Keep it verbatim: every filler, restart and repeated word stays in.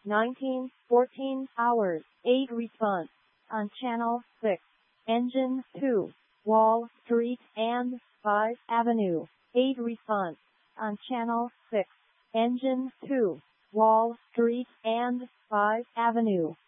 nineteen fourteen hours, eight response. On channel six, engine two, Wall Street and five Avenue, eight response. On channel six, engine two, Wall Street and five Avenue.